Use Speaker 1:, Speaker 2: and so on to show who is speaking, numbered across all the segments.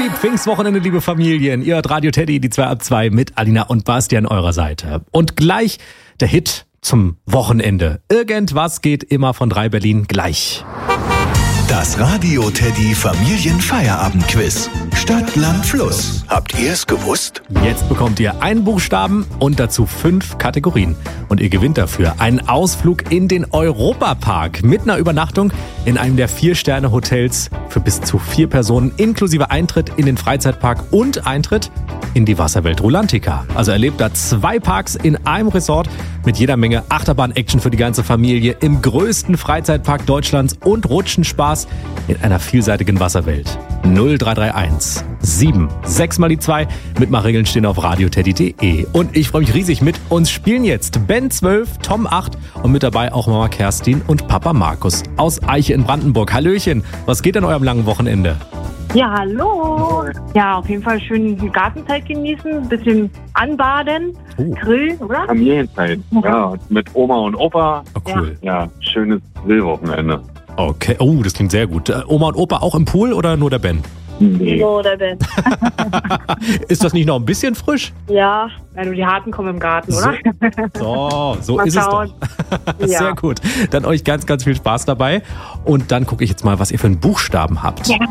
Speaker 1: Happy Pfingstwochenende, liebe Familien. Ihr hört Radio Teddy, die 2 ab 2 mit Alina und Basti an eurer Seite. Und gleich der Hit zum Wochenende. Irgendwas geht immer von 3 Berlin gleich.
Speaker 2: Das Radio Teddy Familienfeierabend-Quiz. Stadt, Land, Fluss. Habt ihr es gewusst?
Speaker 1: Jetzt bekommt ihr einen Buchstaben und dazu 5 Kategorien. Und ihr gewinnt dafür einen Ausflug in den Europapark mit einer Übernachtung in einem der 4-Sterne-Hotels für bis zu 4 Personen inklusive Eintritt in den Freizeitpark und Eintritt in die Wasserwelt Rulantica. Also erlebt da 2 Parks in einem Resort mit jeder Menge Achterbahn-Action für die ganze Familie im größten Freizeitpark Deutschlands und Rutschenspaß in einer vielseitigen Wasserwelt. 0331 7 6 mal die 2. Mitmachregeln stehen auf radioteddy.de. Und ich freue mich riesig, mit uns spielen jetzt Ben 12, Tom 8 und mit dabei auch Mama Kerstin und Papa Markus aus Eiche in Brandenburg. Hallöchen, was geht an eurem langen Wochenende?
Speaker 3: Ja, hallo. Ja, auf jeden Fall schön die Gartenzeit genießen, ein bisschen anbaden, grillen, oder?
Speaker 4: Familienzeit, ja, mit Oma und Opa.
Speaker 1: Oh, cool.
Speaker 4: Ja, schönes Grillwochenende.
Speaker 1: Okay, das klingt sehr gut. Oma und Opa auch im Pool oder nur der Ben?
Speaker 4: Nee.
Speaker 3: So, oder Ben.
Speaker 1: Ist das nicht noch ein bisschen frisch?
Speaker 3: Ja, also die Harten kommen im Garten, oder?
Speaker 1: So
Speaker 3: Mal
Speaker 1: ist es
Speaker 3: schauen.
Speaker 1: doch. Sehr
Speaker 3: Ja.
Speaker 1: gut. Dann euch ganz, ganz viel Spaß dabei. Und dann gucke ich jetzt mal, was ihr für einen Buchstaben habt.
Speaker 3: Ja.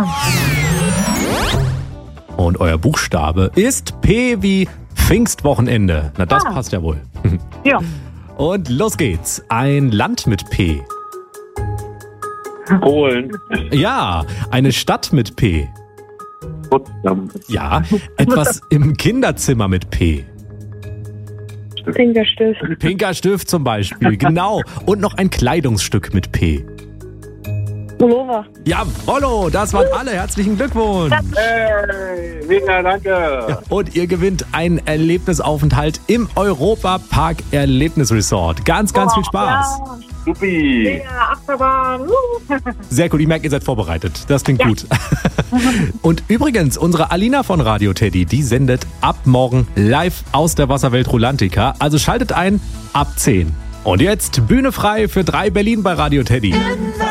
Speaker 1: Und euer Buchstabe ist P wie Pfingstwochenende. Na, das passt ja wohl.
Speaker 3: Ja.
Speaker 1: Und los geht's. Ein Land mit P.
Speaker 4: Polen.
Speaker 1: Ja, eine Stadt mit P.
Speaker 4: Potsdam.
Speaker 1: Ja, etwas im Kinderzimmer mit P.
Speaker 3: Pinker Stift.
Speaker 1: Pinker Stift zum Beispiel, genau. Und noch ein Kleidungsstück mit P.
Speaker 3: Pullover.
Speaker 1: Jawollo, das waren alle. Herzlichen Glückwunsch.
Speaker 4: Hey, mega, danke.
Speaker 1: Und ihr gewinnt einen Erlebnisaufenthalt im Europapark Erlebnisresort. Ganz, ganz viel Spaß.
Speaker 3: Ja.
Speaker 4: Supi.
Speaker 3: Ja, Achterbahn.
Speaker 1: Sehr gut, ich merke, ihr seid vorbereitet. Das klingt gut. Und übrigens, unsere Alina von Radio Teddy, die sendet ab morgen live aus der Wasserwelt Rulantica. Also schaltet ein ab 10. Und jetzt Bühne frei für 3 Berlin bei Radio Teddy.